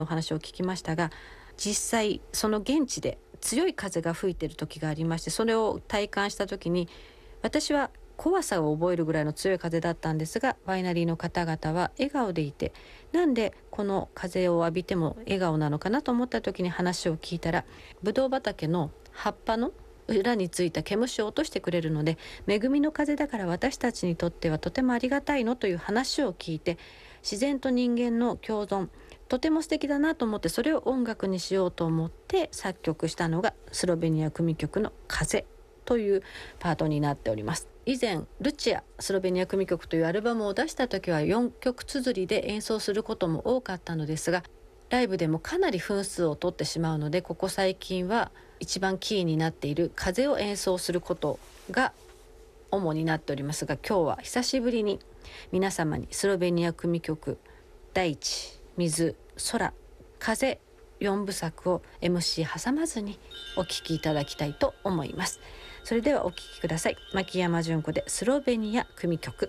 お話を聞きましたが、実際その現地で強い風が吹いている時がありまして、それを体感した時に私は怖さを覚えるぐらいの強い風だったんですが、ワイナリーの方々は笑顔でいて、なんでこの風を浴びても笑顔なのかなと思った時に話を聞いたら、ブドウ畑の葉っぱの裏についた毛虫を落としてくれるので、恵みの風だから私たちにとってはとてもありがたいのという話を聞いて、自然と人間の共存、とても素敵だなと思って、それを音楽にしようと思って作曲したのがスロベニア組曲の風というパートになっております。以前ルチアスロベニア組曲というアルバムを出した時は4曲綴りで演奏することも多かったのですが、ライブでもかなり分数を取ってしまうので、ここ最近は一番キーになっている風を演奏することが主になっておりますが、今日は久しぶりに皆様にスロベニア組曲大地、水、空、風4部作を MC 挟まずにお聴きいただきたいと思います。それではお聴きください。牧山純子でスロベニア組曲。